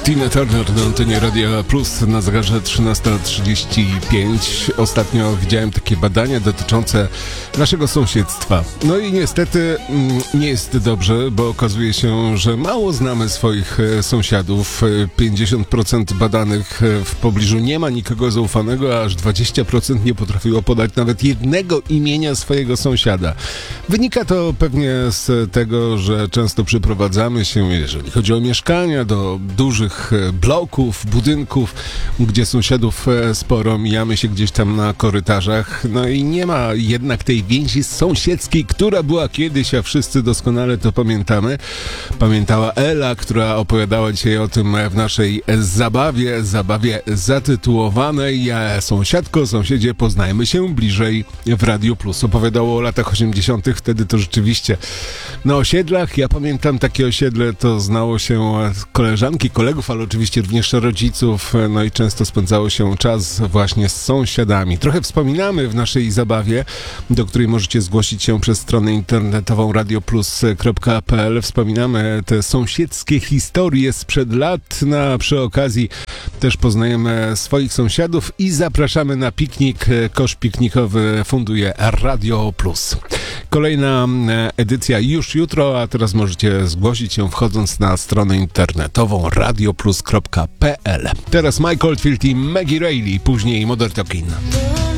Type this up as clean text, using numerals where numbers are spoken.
Tina Turner na antenie Radia Plus na zegarze 13:35. Ostatnio widziałem takie badania dotyczące naszego sąsiedztwa. No i niestety nie jest dobrze, bo okazuje się, że mało znamy swoich sąsiadów. 50% badanych w pobliżu nie ma nikogo zaufanego, a aż 20% nie potrafiło podać nawet jednego imienia swojego sąsiada. Wynika to pewnie z tego, że często przyprowadzamy się, jeżeli chodzi o mieszkania, do dużych bloków, budynków, gdzie sąsiadów sporo, mijamy się gdzieś tam na korytarzach, no i nie ma jednak tej więzi sąsiedzkiej, która była kiedyś, a wszyscy doskonale to pamiętamy. Pamiętała Ela, która opowiadała dzisiaj o tym w naszej zabawie zatytułowanej Sąsiadko, sąsiedzie, poznajmy się bliżej w Radiu Plus. Opowiadało o latach 80., wtedy to rzeczywiście na osiedlach, ja pamiętam takie osiedle, to znało się koleżanki, kolegów, ale oczywiście również rodziców, no i często spędzało się czas właśnie z sąsiadami. Trochę wspominamy w naszej zabawie, do której możecie zgłosić się przez stronę internetową radioplus.pl. Wspominamy te sąsiedzkie historie sprzed lat, przy okazji też poznajemy swoich sąsiadów i zapraszamy na piknik. Kosz piknikowy funduje Radio Plus. Kolejna edycja już jutro, a teraz możecie zgłosić się wchodząc na stronę internetową radioplus.pl. Teraz Mike Oldfield i Maggie Reilly, później Modern Talking.